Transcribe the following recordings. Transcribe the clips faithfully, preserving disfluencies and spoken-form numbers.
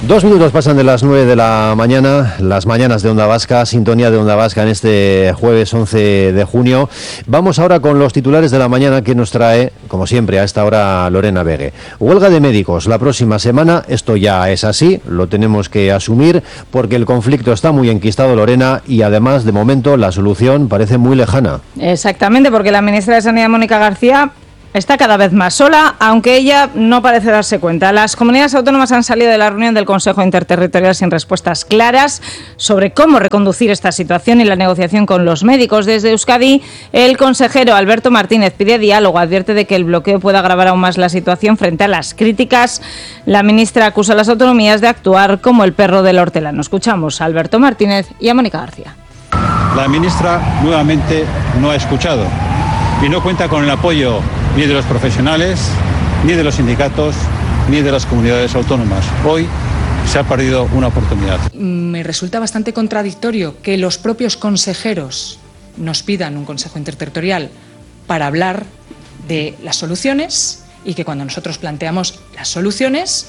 Dos minutos pasan de las nueve de la mañana, las mañanas de Onda Vasca, sintonía de Onda Vasca en este jueves once de junio. Vamos ahora con los titulares de la mañana que nos trae, como siempre, a esta hora Lorena Vegue. Huelga de médicos la próxima semana, esto ya es así, lo tenemos que asumir porque el conflicto está muy enquistado, Lorena, y además, de momento, la solución parece muy lejana. Exactamente, porque la ministra de Sanidad, Mónica García, está cada vez más sola, aunque ella no parece darse cuenta. Las comunidades autónomas han salido de la reunión del Consejo Interterritorial sin respuestas claras sobre cómo reconducir esta situación y la negociación con los médicos. Desde Euskadi, el consejero Alberto Martínez pide diálogo, advierte de que el bloqueo puede agravar aún más la situación frente a las críticas. La ministra acusa a las autonomías de actuar como el perro del hortelano. Escuchamos a Alberto Martínez y a Mónica García. La ministra nuevamente no ha escuchado y no cuenta con el apoyo ni de los profesionales, ni de los sindicatos, ni de las comunidades autónomas. Hoy se ha perdido una oportunidad. Me resulta bastante contradictorio que los propios consejeros nos pidan un consejo interterritorial para hablar de las soluciones y que cuando nosotros planteamos las soluciones,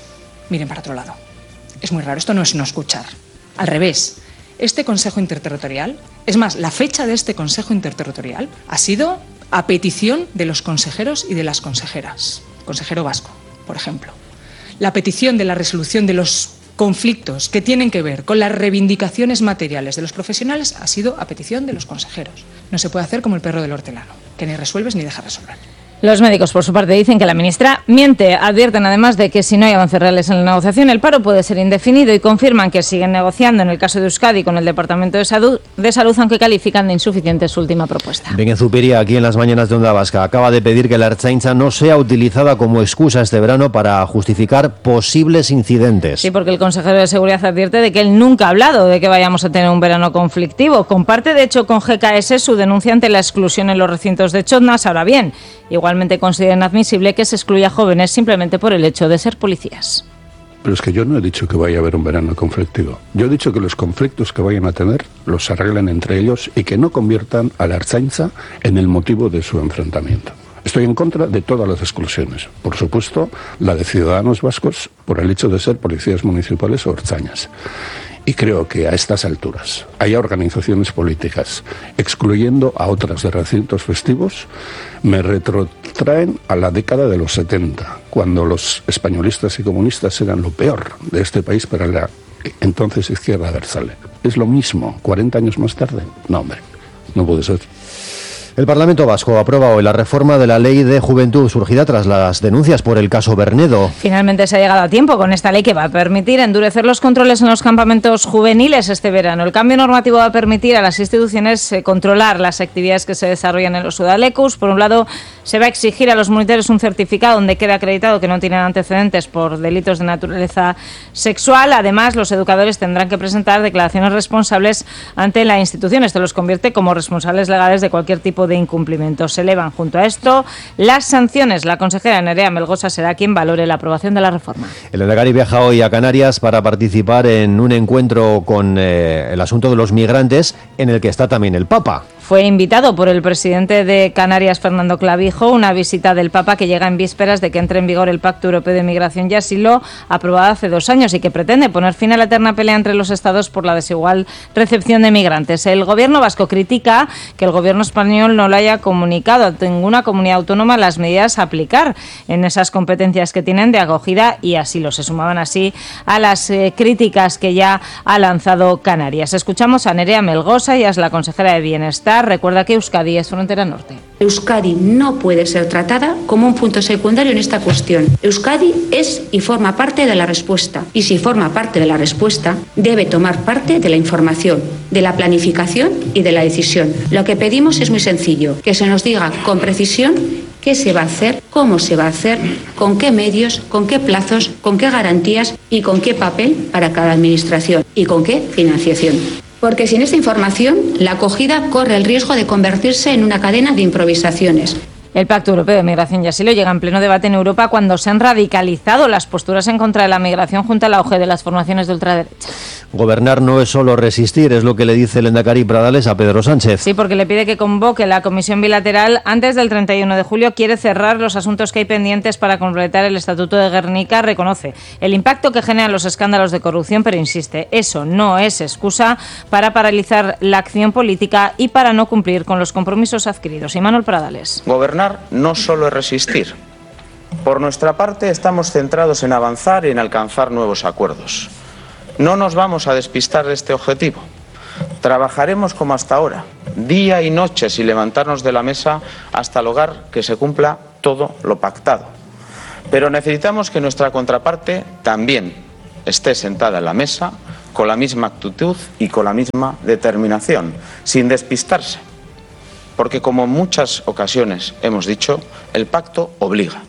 miren para otro lado. Es muy raro, esto no es no escuchar. Al revés, este consejo interterritorial, es más, la fecha de este consejo interterritorial ha sido a petición de los consejeros y de las consejeras, consejero vasco, por ejemplo. La petición de la resolución de los conflictos que tienen que ver con las reivindicaciones materiales de los profesionales ha sido a petición de los consejeros. No se puede hacer como el perro del hortelano, que ni resuelves ni dejas resolver. Los médicos, por su parte, dicen que la ministra miente. Advierten además de que si no hay avances reales en la negociación, el paro puede ser indefinido y confirman que siguen negociando en el caso de Euskadi con el Departamento de Salud, de Salud aunque califican de insuficiente su última propuesta. Bengue Zupiria, aquí en las mañanas de Onda Vasca, acaba de pedir que la Ertzaintza no sea utilizada como excusa este verano para justificar posibles incidentes. Sí, porque el consejero de Seguridad advierte de que él nunca ha hablado de que vayamos a tener un verano conflictivo. Comparte, de hecho, con G K S su denuncia ante la exclusión en los recintos de Chotnas. Ahora bien, igualmente considera inadmisible que se excluya a jóvenes simplemente por el hecho de ser policías. Pero es que yo no he dicho que vaya a haber un verano conflictivo. Yo he dicho que los conflictos que vayan a tener los arreglen entre ellos y que no conviertan a la Ertzaintza en el motivo de su enfrentamiento. Estoy en contra de todas las exclusiones. Por supuesto, la de ciudadanos vascos por el hecho de ser policías municipales o ertzainas. Y creo que a estas alturas hay organizaciones políticas excluyendo a otras de recintos festivos, me retrotraen a la década de los setenta, cuando los españolistas y comunistas eran lo peor de este país para la entonces izquierda abertzale. Es lo mismo, cuarenta años más tarde. No, hombre, no puede ser. El Parlamento Vasco aprueba hoy la reforma de la Ley de Juventud surgida tras las denuncias por el caso Bernedo. Finalmente se ha llegado a tiempo con esta ley que va a permitir endurecer los controles en los campamentos juveniles este verano. El cambio normativo va a permitir a las instituciones eh, controlar las actividades que se desarrollan en los udalecus. Por un lado, se va a exigir a los monitores un certificado donde quede acreditado que no tienen antecedentes por delitos de naturaleza sexual. Además, los educadores tendrán que presentar declaraciones responsables ante la institución. Esto los convierte como responsables legales de cualquier tipo de incumplimiento. Se elevan junto a esto las sanciones. La consejera Nerea Melgosa será quien valore la aprobación de la reforma. El Lehendakari viaja hoy a Canarias para participar en un encuentro con eh, el asunto de los migrantes, en el que está también el Papa. Fue invitado por el presidente de Canarias, Fernando Clavijo, una visita del Papa que llega en vísperas de que entre en vigor el Pacto Europeo de Migración y Asilo, aprobado hace dos años y que pretende poner fin a la eterna pelea entre los estados por la desigual recepción de migrantes. El gobierno vasco critica que el gobierno español no le haya comunicado a ninguna comunidad autónoma las medidas a aplicar en esas competencias que tienen de acogida y asilo. Se sumaban así a las eh, críticas que ya ha lanzado Canarias. Escuchamos a Nerea Melgosa, ella es la consejera de Bienestar. Recuerda que Euskadi es frontera norte. Euskadi no puede ser tratada como un punto secundario en esta cuestión. Euskadi es y forma parte de la respuesta. Y si forma parte de la respuesta, debe tomar parte de la información, de la planificación y de la decisión. Lo que pedimos es muy sencillo, que se nos diga con precisión qué se va a hacer, cómo se va a hacer, con qué medios, con qué plazos, con qué garantías y con qué papel para cada administración y con qué financiación. Porque sin esta información, la acogida corre el riesgo de convertirse en una cadena de improvisaciones. El Pacto Europeo de Migración y Asilo llega en pleno debate en Europa cuando se han radicalizado las posturas en contra de la migración junto al auge de las formaciones de ultraderecha. Gobernar no es solo resistir, es lo que le dice el Endacari Pradales a Pedro Sánchez. Sí, porque le pide que convoque la comisión bilateral antes del treinta y uno de julio. Quiere cerrar los asuntos que hay pendientes para completar el Estatuto de Gernika. Reconoce el impacto que generan los escándalos de corrupción, pero insiste, eso no es excusa para paralizar la acción política y para no cumplir con los compromisos adquiridos. Imanol Pradales. Gobernar no solo es resistir. Por nuestra parte, estamos centrados en avanzar y en alcanzar nuevos acuerdos. No nos vamos a despistar de este objetivo. Trabajaremos como hasta ahora, día y noche, sin levantarnos de la mesa hasta lograr que se cumpla todo lo pactado. Pero necesitamos que nuestra contraparte también esté sentada en la mesa con la misma actitud y con la misma determinación, sin despistarse. Porque, como en muchas ocasiones hemos dicho, el pacto obliga.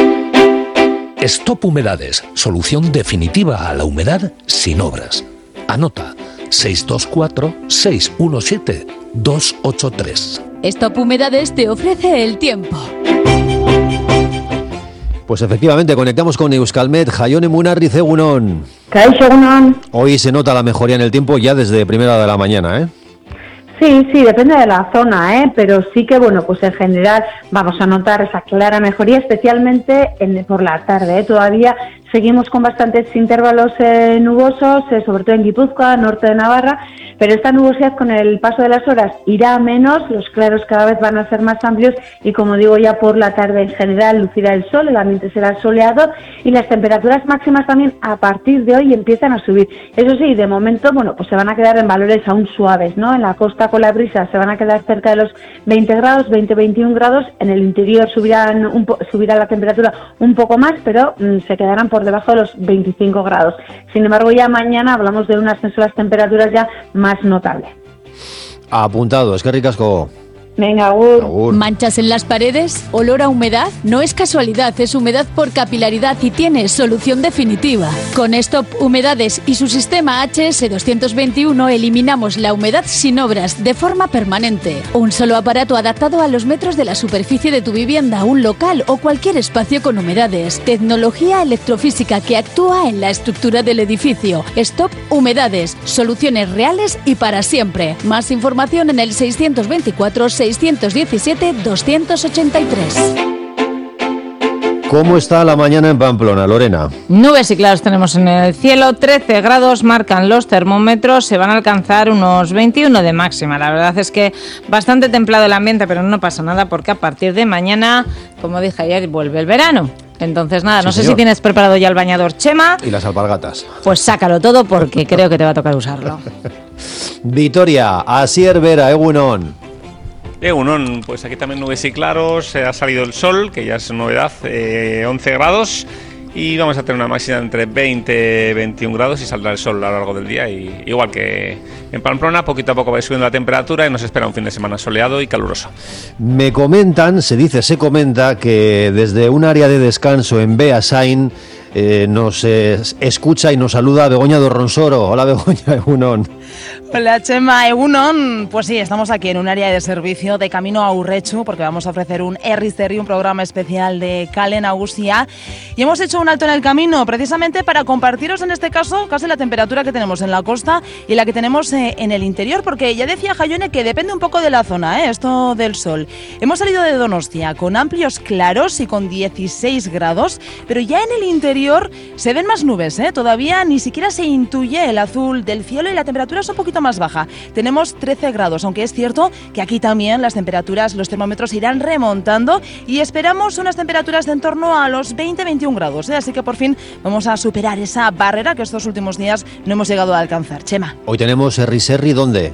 Stop Humedades, solución definitiva a la humedad sin obras. Anota seis dos cuatro, seis uno siete, dos ocho tres. Stop Humedades te ofrece el tiempo. Pues efectivamente, conectamos con Euskalmet. Jaione Munarriz, egunon. Kaixo, egunon. Hoy se nota la mejoría en el tiempo ya desde primera de la mañana, ¿eh? Sí, sí, depende de la zona, ¿eh? Pero sí que, bueno, pues en general vamos a notar esa clara mejoría, especialmente en, por la tarde, ¿eh? Todavía seguimos con bastantes intervalos eh, nubosos, eh, sobre todo en Guipúzcoa, norte de Navarra, pero esta nubosidad con el paso de las horas irá a menos, los claros cada vez van a ser más amplios y, como digo, ya por la tarde en general lucirá el sol, el ambiente será soleado y las temperaturas máximas también a partir de hoy empiezan a subir. Eso sí, de momento, bueno, pues se van a quedar en valores aún suaves, ¿no? En la costa con la brisa se van a quedar cerca de los veinte grados, veinte a veintiún grados, en el interior subirán un po- subirá la temperatura un poco más, pero mmm, se quedarán por debajo de los veinticinco grados. Sin embargo, ya mañana hablamos de un ascenso de las temperaturas ya más notable. Apuntado, es que ricasco. Venga, agur. Agur. ¿Manchas en las paredes? ¿Olor a humedad? No es casualidad, es humedad por capilaridad y tiene solución definitiva. Con Stop Humedades y su sistema H S doscientos veintiuno eliminamos la humedad sin obras de forma permanente. Un solo aparato adaptado a los metros de la superficie de tu vivienda, un local o cualquier espacio con humedades. Tecnología electrofísica que actúa en la estructura del edificio. Stop Humedades, soluciones reales y para siempre. Más información en el seiscientos veinticuatro seiscientos diecisiete doscientos ochenta y tres. ¿Cómo está la mañana en Pamplona, Lorena? Nubes y claros tenemos en el cielo, trece grados marcan los termómetros, se van a alcanzar unos veintiuno de máxima. La verdad es que bastante templado el ambiente, pero no pasa nada porque a partir de mañana, como dije ayer, vuelve el verano. Entonces nada, Sí, no sé señor. si tienes preparado ya el bañador, Chema. Y las alpargatas. Pues sácalo todo porque creo que te va a tocar usarlo. Vitoria, Asier Vera, egunon. Egunon, pues aquí también nubes y claros, eh, ha salido el sol, que ya es novedad, eh, once grados, y vamos a tener una máxima entre veinte y veintiún grados y saldrá el sol a lo largo del día. Y igual que en Pamplona, poquito a poco va subiendo la temperatura y nos espera un fin de semana soleado y caluroso. Me comentan, se dice, se comenta que desde un área de descanso en Beasain eh, nos eh, escucha y nos saluda Begoña Dorronsoro. Hola Begoña, egunon. Hola Chema, egunon. Pues sí, estamos aquí en un área de servicio de camino a Urretxu porque vamos a ofrecer un Herrizterri, un programa especial de Kale Nagusia, y hemos hecho un alto en el camino precisamente para compartiros en este caso casi la temperatura que tenemos en la costa y la que tenemos eh, en el interior, porque ya decía Jaione que depende un poco de la zona, eh, esto del sol. Hemos salido de Donostia con amplios claros y con dieciséis grados, pero ya en el interior se ven más nubes, eh, todavía ni siquiera se intuye el azul del cielo y la temperatura es un poquito más baja. Tenemos trece grados, aunque es cierto que aquí también las temperaturas, los termómetros irán remontando y esperamos unas temperaturas de en torno a los veinte a veintiún grados, ¿eh? Así que por fin vamos a superar esa barrera que estos últimos días no hemos llegado a alcanzar. Chema. Hoy tenemos Herri Serri, ¿dónde?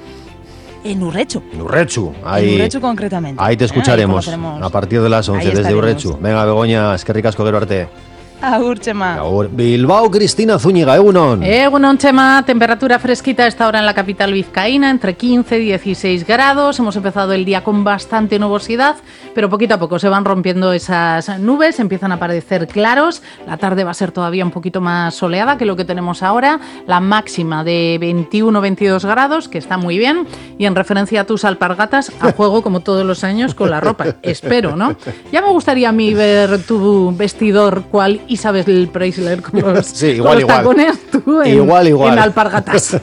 En Urretxu. En Urretxu. Ahí, en Urretxu concretamente. Ahí te escucharemos ¿eh? Ahí a partir de las once Ahí desde estaremos. Urretxu. Venga Begoña, es que ricasco, arte. Agur, Chema. Agur. Bilbao, Cristina Zúñiga, egunon. Egunon, Chema. Temperatura fresquita a esta hora en la capital vizcaína, entre quince y dieciséis grados. Hemos empezado el día con bastante nubosidad, pero poquito a poco se van rompiendo esas nubes, empiezan a aparecer claros. La tarde va a ser todavía un poquito más soleada que lo que tenemos ahora. La máxima de veintiuno a veintidós grados, que está muy bien. Y en referencia a tus alpargatas, a juego como todos los años con la ropa. Espero, ¿no? Ya me gustaría a mí ver tu vestidor cual Isabel Preisler con los, sí, igual, con los igual. tacones, tú en, igual, igual. en alpargatas.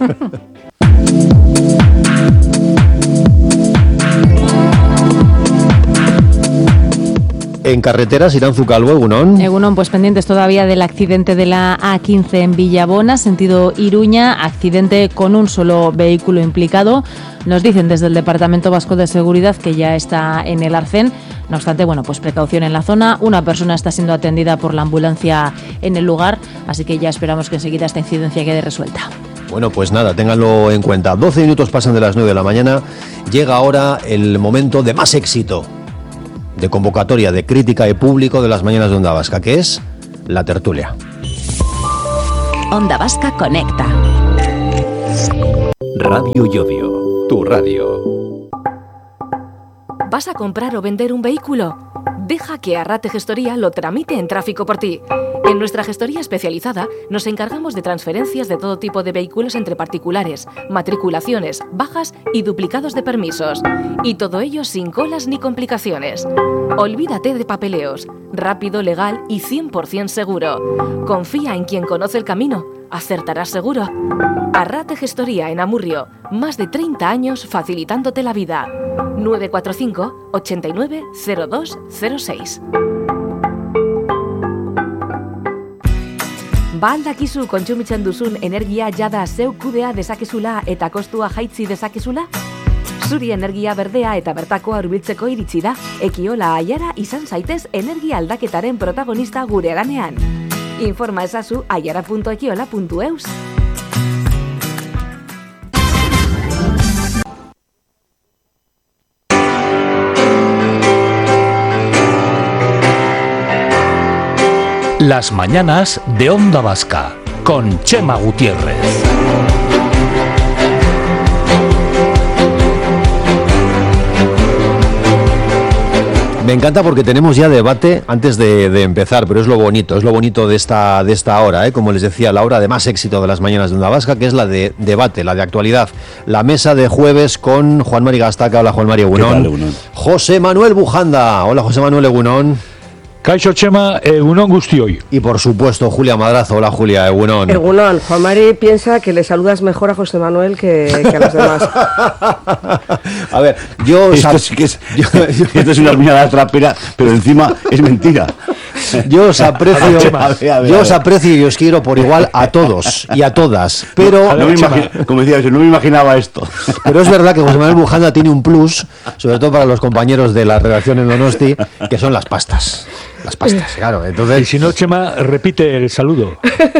En carreteras, Irán Zucalvo, egunon. Egunon, pues pendientes todavía del accidente de la A quince en Villabona, sentido Iruña, accidente con un solo vehículo implicado. Nos dicen desde el Departamento Vasco de Seguridad que ya está en el arcén. No obstante, bueno, pues precaución en la zona. Una persona está siendo atendida por la ambulancia en el lugar, así que ya esperamos que enseguida esta incidencia quede resuelta. Bueno, pues nada, ténganlo en cuenta. doce minutos pasan de las nueve de la mañana. Llega ahora el momento de más éxito de convocatoria, de crítica y público de las mañanas de Onda Vasca, que es la tertulia. Onda Vasca Conecta. Radio Llodio, tu radio. ¿Vas a comprar o vender un vehículo? Deja que Arrate Gestoría lo tramite en tráfico por ti. En nuestra gestoría especializada nos encargamos de transferencias de todo tipo de vehículos entre particulares, matriculaciones, bajas y duplicados de permisos. Y todo ello sin colas ni complicaciones. Olvídate de papeleos. Rápido, legal y cien por ciento seguro. Confía en quien conoce el camino. Acertarás seguro. Arrate Gestoría en Amurrio. Más de treinta años facilitándote la vida. nueve cuatro cinco, ochenta y nueve, cero dos cero seis. Ba aldakizu kontsumitzen duzun energia jada zeu kudea dezakezula eta kostua jaitsi dezakezula? Zuri energia berdea eta bertakoa hurbiltzeko iritsi da. Ekiola Aiara izan zaitez energia aldaketaren protagonista gure ganean. Informa ezazu aiara punto ekiola punto eus. Las mañanas de Onda Vasca con Chema Gutiérrez. Me encanta porque tenemos ya debate antes de, de empezar, pero es lo bonito, es lo bonito de esta, de esta hora, ¿eh? Como les decía, la hora de más éxito de las mañanas de Onda Vasca, que es la de debate, la de actualidad. La mesa de jueves con Juan Mari Gastaca. Hola, Juan Mari, egunon. José Manuel Bujanda. Hola, José Manuel, egunon. Kaixo Chema, egunon guztioi. Y por supuesto, Julia Madrazo. Hola, Julia, egunon. Egunon. Juan Mari piensa que le saludas mejor a José Manuel que, que a los demás. A ver, yo... Esto sí que es, yo, yo, esto es una mirada trapera, pero encima es mentira. Yo os aprecio, a ver, a ver, a ver, yo os aprecio y os quiero por igual a todos y a todas, pero... No me imagino, como decía yo, no me imaginaba esto. Pero es verdad que José Manuel Bujanda tiene un plus, sobre todo para los compañeros de la redacción en Donosti, que son las pastas. Las pastas, claro. Entonces... Y si no, Chema, repite el saludo.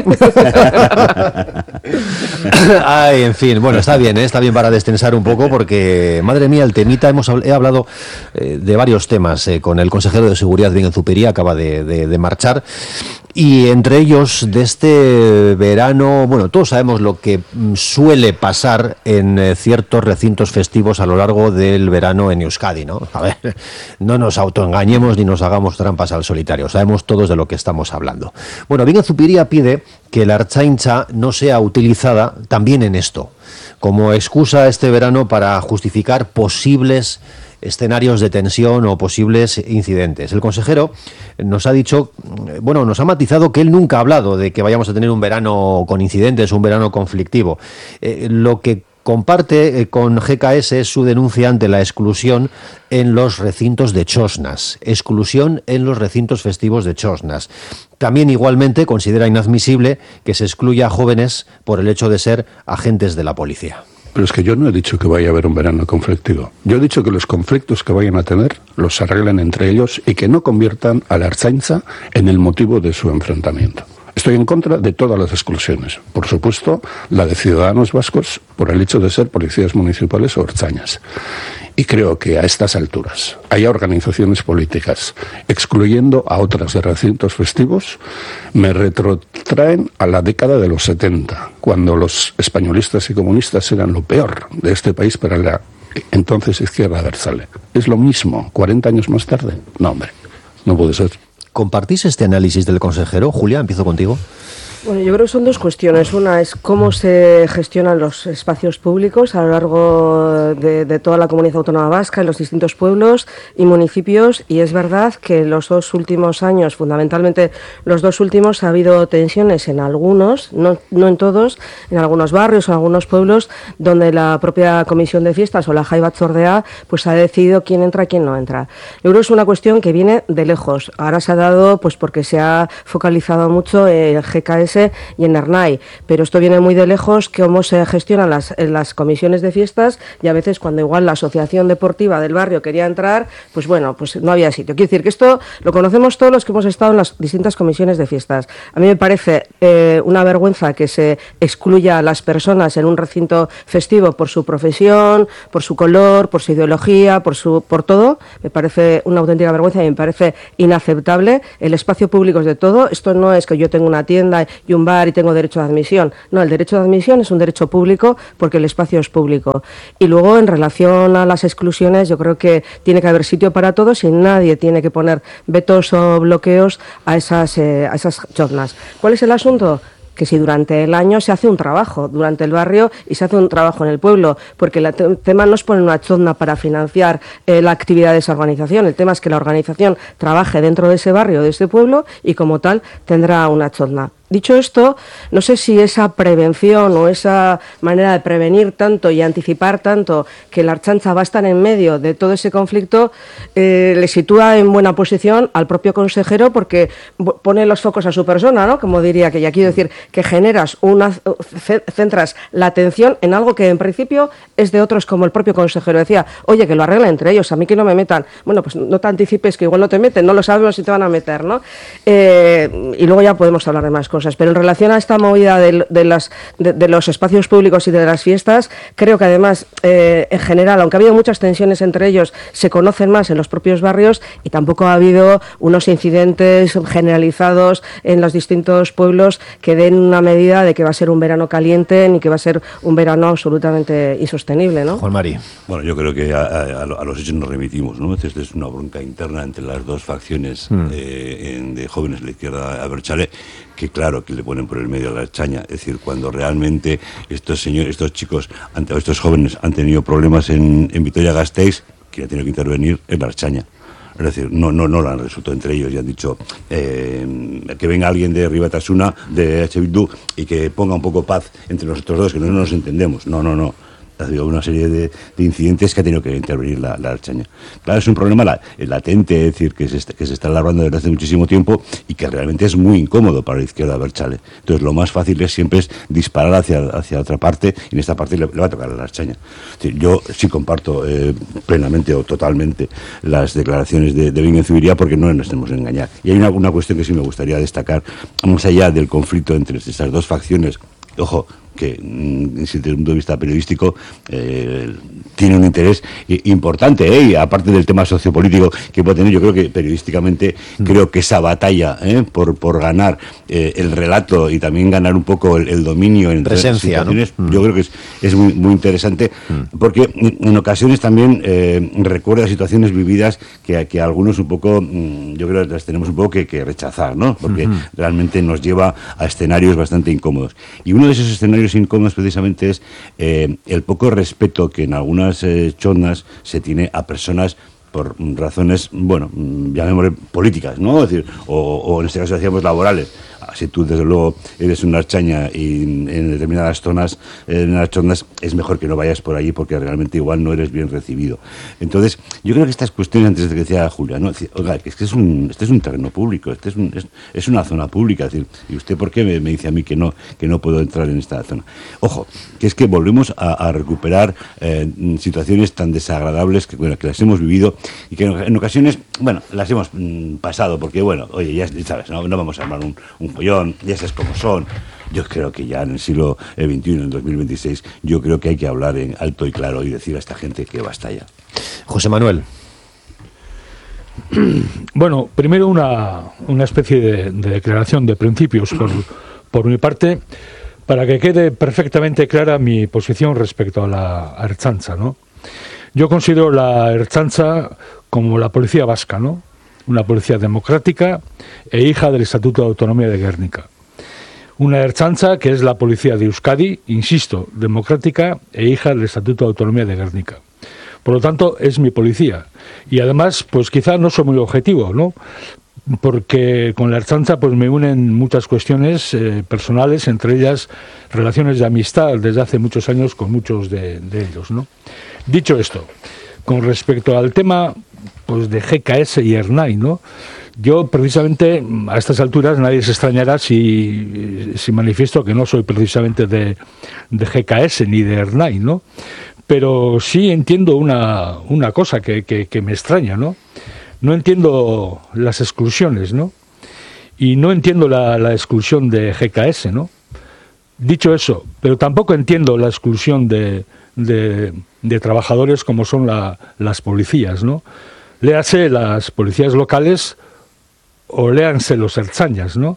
Ay, en fin, bueno, está bien, ¿eh? Está bien para destensar un poco porque, madre mía, el temita, hemos he hablado eh, de varios temas eh, con el consejero de Seguridad, Bingen Zupiria, acaba de, de, de marchar, y entre ellos de este verano, bueno, todos sabemos lo que suele pasar en eh, ciertos recintos festivos a lo largo del verano en Euskadi, ¿no? A ver, no nos autoengañemos ni nos hagamos trampas al solitario, sabemos todos de lo que estamos hablando. Bueno, Bingen Zupiria pide que la Ertzaintza no sea utilizada también en esto, como excusa este verano para justificar posibles escenarios de tensión o posibles incidentes. El consejero nos ha dicho, bueno, nos ha matizado que él nunca ha hablado de que vayamos a tener un verano con incidentes, un verano conflictivo. Eh, lo que comparte eh, con G K S es su denuncia ante la exclusión en los recintos de Chosnas. Exclusión en los recintos festivos de Chosnas. También igualmente considera inadmisible que se excluya a jóvenes por el hecho de ser agentes de la policía. Pero es que yo no he dicho que vaya a haber un verano conflictivo. Yo he dicho que los conflictos que vayan a tener los arreglen entre ellos y que no conviertan a la Ertzaintza en el motivo de su enfrentamiento. Estoy en contra de todas las exclusiones. Por supuesto, la de ciudadanos vascos por el hecho de ser policías municipales o ertzainas. y creo que a estas alturas haya organizaciones políticas excluyendo a otras de recintos festivos, me retrotraen a la década de los setenta, cuando los españolistas y comunistas eran lo peor de este país para la entonces izquierda abertzale. Es lo mismo, cuarenta años más tarde. No, hombre, no puede ser. ¿Compartís este análisis del consejero? Julia, empiezo contigo. Bueno, yo creo que son dos cuestiones. Una es cómo se gestionan los espacios públicos a lo largo de, de toda la comunidad autónoma vasca, en los distintos pueblos y municipios. Y es verdad que los dos últimos años, fundamentalmente los dos últimos, ha habido tensiones en algunos, no, no en todos, en algunos barrios o en algunos pueblos, donde la propia comisión de fiestas o la Jai Batzordea pues ha decidido quién entra y quién no entra. Yo creo que es una cuestión que viene de lejos. Ahora se ha dado pues porque se ha focalizado mucho en G K S y en Ernai, pero esto viene muy de lejos, cómo se gestionan las, las comisiones de fiestas, y a veces cuando igual la asociación deportiva del barrio quería entrar, pues bueno, pues no había sitio. Quiero decir que esto lo conocemos todos los que hemos estado en las distintas comisiones de fiestas. A mí me parece eh, una vergüenza que se excluya a las personas en un recinto festivo por su profesión, por su color, por su ideología, por su por todo. Me parece una auténtica vergüenza y me parece inaceptable. El espacio público es de todo. Esto no es que yo tengo una tienda y un bar y tengo derecho de admisión. No, el derecho de admisión es un derecho público porque el espacio es público. Y luego, en relación a las exclusiones, yo creo que tiene que haber sitio para todos y nadie tiene que poner vetos o bloqueos a esas, eh, a esas jornadas. ¿Cuál es el asunto? Que si durante el año se hace un trabajo durante el barrio y se hace un trabajo en el pueblo, porque el te- tema no es poner una chozna para financiar eh, la actividad de esa organización, el tema es que la organización trabaje dentro de ese barrio, de ese pueblo, y como tal tendrá una chozna. Dicho esto, no sé si esa prevención o esa manera de prevenir tanto y anticipar tanto que la Ertzaintza va a estar en medio de todo ese conflicto eh, le sitúa en buena posición al propio consejero, porque pone los focos a su persona, ¿no? Como diría que, y aquí decir que generas una, centras la atención en algo que en principio es de otros, como el propio consejero decía, oye, que lo arreglen entre ellos, a mí que no me metan. Bueno, pues no te anticipes, que igual no te meten, no lo sabemos si te van a meter, ¿no? Eh, y luego ya podemos hablar de más cosas. Pero en relación a esta movida de, de, las, de, de los espacios públicos y de las fiestas, creo que además, eh, en general, aunque ha habido muchas tensiones entre ellos, se conocen más en los propios barrios y tampoco ha habido unos incidentes generalizados en los distintos pueblos que den una medida de que va a ser un verano caliente ni que va a ser un verano absolutamente insostenible, ¿no? Juan Mari. Bueno, yo creo que a, a, a los hechos nos remitimos, ¿no? Esta es una bronca interna entre las dos facciones mm. eh, en, de jóvenes de la izquierda abertzale, que claro que le ponen por el medio a la Ertzaintza. Es decir, cuando realmente estos señores, estos chicos, ante, estos jóvenes han tenido problemas en, en Vitoria-Gasteiz, quien ha tenido que intervenir es la Ertzaintza. Es decir, no, no, no lo han resuelto entre ellos y han dicho eh, que venga alguien de Ribatasuna, de H. Bildu, y que ponga un poco paz entre nosotros dos, que no nos entendemos. No, no, no. Ha habido una serie de, de incidentes que ha tenido que intervenir la, la Ertzaintza. Claro, es un problema la, latente, es decir, que se, está, que se está elaborando desde hace muchísimo tiempo y que realmente es muy incómodo para la izquierda abertzale. Entonces, lo más fácil es siempre es disparar hacia, hacia otra parte, y en esta parte le, le va a tocar a la Ertzaintza. Es decir, yo sí comparto eh, plenamente o totalmente las declaraciones de, de Bingen Zubiría, porque no nos tenemos que engañar. Y hay una, una cuestión que sí me gustaría destacar, más allá del conflicto entre estas dos facciones. Ojo, que desde el punto de vista periodístico eh, tiene un interés importante, ¿eh? Y aparte del tema sociopolítico que puede tener, yo creo que periodísticamente mm. creo que esa batalla ¿eh? por, por ganar eh, el relato y también ganar un poco el, el dominio en presencia, situaciones, ¿no? yo creo que es, es muy, muy interesante, mm. porque en ocasiones también eh, recuerda situaciones vividas que, que algunos un poco, yo creo que las tenemos un poco que, que rechazar, ¿no? Porque mm-hmm. realmente nos lleva a escenarios bastante incómodos. Y uno de esos escenarios incómodos precisamente es eh, el poco respeto que en algunas eh, choznas se tiene a personas por razones, bueno, llamémosle políticas, ¿no? Es decir, o, o en este caso decíamos laborales. Si tú, desde luego, eres una Ertzaintza y en determinadas zonas, en las zonas, es mejor que no vayas por allí porque realmente igual no eres bien recibido. Entonces, yo creo que estas cuestiones, antes de que decía Julia, ¿no? Oiga, es que es un, este es un terreno público, este es, un, es, es una zona pública. Es decir, ¿y usted por qué me, me dice a mí que no, que no puedo entrar en esta zona? Ojo, que es que volvemos a, a recuperar eh, situaciones tan desagradables que, bueno, que las hemos vivido y que en, en ocasiones, bueno, las hemos mm, pasado porque, bueno, oye, ya sabes, no, no vamos a armar un, un follón, ya sabes cómo son. Yo creo que ya en el siglo veintiuno, en el dos mil veintiséis, yo creo que hay que hablar en alto y claro y decir a esta gente que basta ya. José Manuel. Bueno, primero una, una especie de, de declaración de principios por, por mi parte, para que quede perfectamente clara mi posición respecto a la Ertzaintza, ¿no? Yo considero la Ertzaintza como la policía vasca, ¿no? Una policía democrática e hija del Estatuto de Autonomía de Guernica. Una Ertzaintza que es la policía de Euskadi, insisto, democrática e hija del Estatuto de Autonomía de Guernica. Por lo tanto, es mi policía. Y además, pues quizá no soy muy objetivo, ¿no? Porque con la Ertzaintza pues me unen muchas cuestiones eh, personales, entre ellas relaciones de amistad desde hace muchos años con muchos de, de ellos, ¿no? Dicho esto, con respecto al tema pues de G K S y ERNAI, ¿no? Yo precisamente a estas alturas nadie se extrañará si, si manifiesto que no soy precisamente de, de G K S ni de ERNAI, ¿no? Pero sí entiendo una, una cosa que, que, que me extraña, ¿no? No entiendo las exclusiones, ¿no? Y no entiendo la, la exclusión de G K S, ¿no? Dicho eso, pero tampoco entiendo la exclusión de, de, de trabajadores como son la, las policías, ¿no? Léase las policías locales o léanse los ertzainas, ¿no?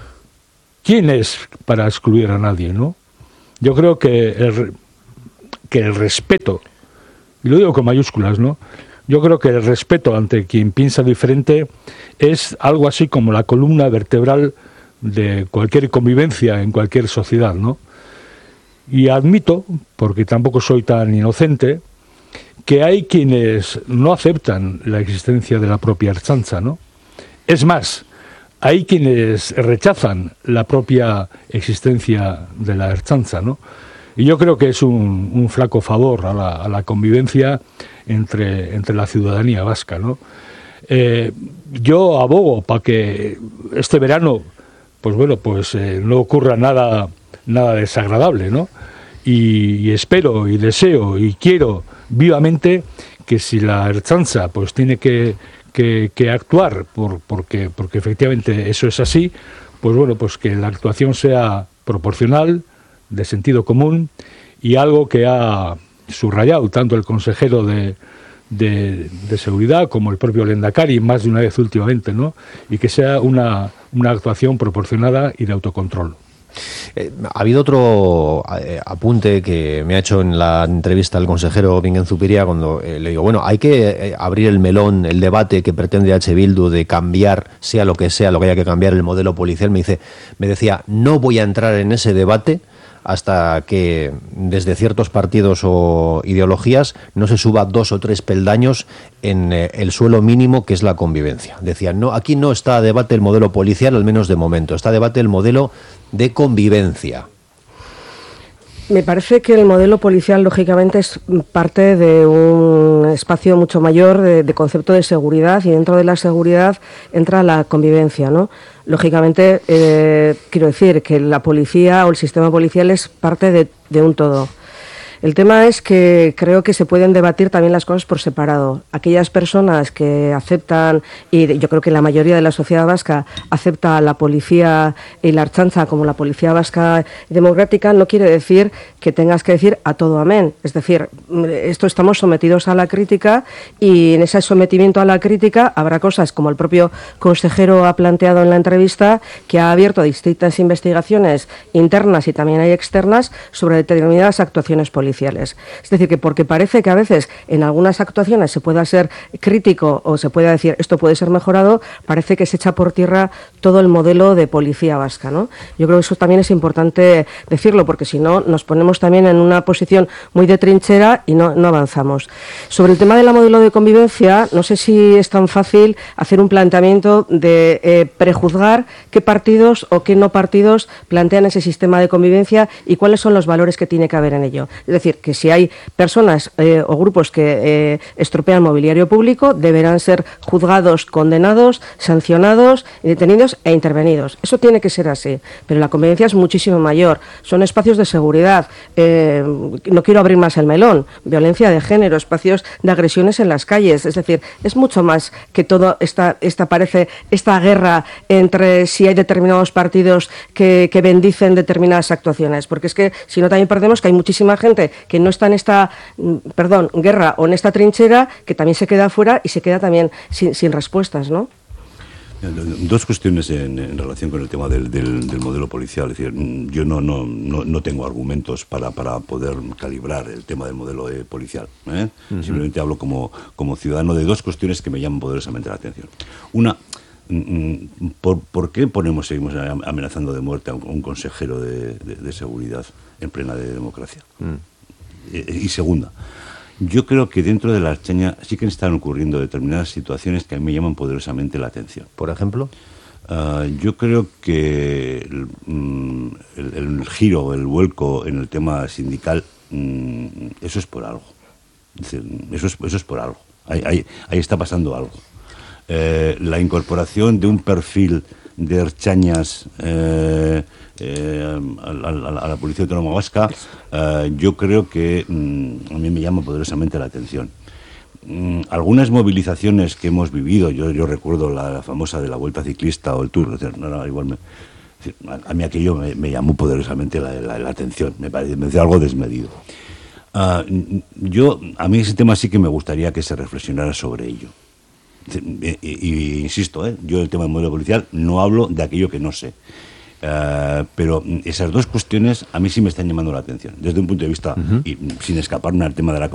¿Quién es para excluir a nadie, no? Yo creo que el, que el respeto, y lo digo con mayúsculas, ¿no? Yo creo que el respeto ante quien piensa diferente es algo así como la columna vertebral de cualquier convivencia en cualquier sociedad, ¿no? Y admito, porque tampoco soy tan inocente, que hay quienes no aceptan la existencia de la propia Ertzaintza, ¿no? Es más, hay quienes rechazan la propia existencia de la Ertzaintza, ¿no? Y yo creo que es un, un flaco favor a la, a la convivencia entre, entre la ciudadanía vasca, ¿no? Eh, yo abogo para que este verano, pues bueno, pues eh, no ocurra nada, nada desagradable, ¿no? Y, y espero y deseo y quiero vivamente que si la Ertzaintza pues tiene que, que, que actuar por, porque, porque efectivamente eso es así, pues bueno, pues que la actuación sea proporcional, de sentido común y algo que ha subrayado tanto el consejero de, de, de Seguridad como el propio Lehendakari más de una vez últimamente, ¿no? Y que sea una, una actuación proporcionada y de autocontrol. Eh, ha habido otro eh, apunte que me ha hecho en la entrevista el consejero Bingen Zupiria cuando eh, le digo, bueno, hay que eh, abrir el melón, el debate que pretende H. Bildu de cambiar, sea lo que sea, lo que haya que cambiar, el modelo policial. Me dice, me decía, no voy a entrar en ese debate hasta que desde ciertos partidos o ideologías no se suba dos o tres peldaños en eh, el suelo mínimo que es la convivencia. Decía, no, aquí no está a debate el modelo policial, al menos de momento, está a debate el modelo de convivencia. Me parece que el modelo policial, lógicamente, es parte de un espacio mucho mayor de, de concepto de seguridad, y dentro de la seguridad entra la convivencia, ¿no? Lógicamente, eh, quiero decir que la policía o el sistema policial es parte de, de un todo. El tema es que creo que se pueden debatir también las cosas por separado. Aquellas personas que aceptan, y yo creo que la mayoría de la sociedad vasca acepta a la policía y la Ertzaintza como la policía vasca democrática, no quiere decir que tengas que decir a todo amén. Es decir, esto estamos sometidos a la crítica, y en ese sometimiento a la crítica habrá cosas, como el propio consejero ha planteado en la entrevista, que ha abierto distintas investigaciones internas y también hay externas sobre determinadas actuaciones policiales. Es decir, que porque parece que a veces en algunas actuaciones se pueda ser crítico o se pueda decir esto puede ser mejorado, parece que se echa por tierra todo el modelo de policía vasca, ¿no? Yo creo que eso también es importante decirlo, porque si no nos ponemos también en una posición muy de trinchera y no, no avanzamos. Sobre el tema del modelo de convivencia, no sé si es tan fácil hacer un planteamiento de eh, prejuzgar qué partidos o qué no partidos plantean ese sistema de convivencia y cuáles son los valores que tiene que haber en ello. Es decir, que si hay personas eh, o grupos que eh, estropean mobiliario público, deberán ser juzgados, condenados, sancionados, detenidos e intervenidos. Eso tiene que ser así, pero la convivencia es muchísimo mayor. Son espacios de seguridad, eh, no quiero abrir más el melón, violencia de género, espacios de agresiones en las calles. Es decir, es mucho más que todo esta, esta parece esta guerra entre si hay determinados partidos que, que bendicen determinadas actuaciones, porque es que si no también perdemos que hay muchísima gente que no está en esta, perdón, guerra o en esta trinchera, que también se queda fuera y se queda también sin, sin respuestas, ¿no? Dos cuestiones en, en relación con el tema del, del, del modelo policial. Es decir, yo no, no, no, no tengo argumentos para, para poder calibrar el tema del modelo eh, policial. ¿eh? Uh-huh. Simplemente hablo como, como ciudadano de dos cuestiones que me llaman poderosamente la atención. Una, ¿por, por qué ponemos, seguimos amenazando de muerte a un, a un consejero de, de, de seguridad en plena de democracia? Uh-huh. Y, y segunda, yo creo que dentro de la Ertzaintza sí que están ocurriendo determinadas situaciones que a mí me llaman poderosamente la atención. ¿Por ejemplo? Uh, yo creo que el, el, el giro, el vuelco en el tema sindical, um, eso es por algo. Es decir, eso, es, eso es por algo. Ahí, ahí, ahí está pasando algo. Eh, la incorporación de un perfil de ertzainas eh, eh, a, a, a la Policía Autónoma Vasca, eh, yo creo que mm, a mí me llama poderosamente la atención. Mm, algunas movilizaciones que hemos vivido, yo, yo recuerdo la, la famosa de la Vuelta Ciclista o el Tour, no, no, igual me, a, a mí aquello me, me llamó poderosamente la, la, la atención, me parece, me parece algo desmedido. Uh, yo, a mí ese tema sí que me gustaría que se reflexionara sobre ello. Y, y, y insisto, ¿eh? yo el tema del modelo policial no hablo de aquello que no sé, uh, pero esas dos cuestiones a mí sí me están llamando la atención desde un punto de vista, uh-huh. y sin escaparme al tema de la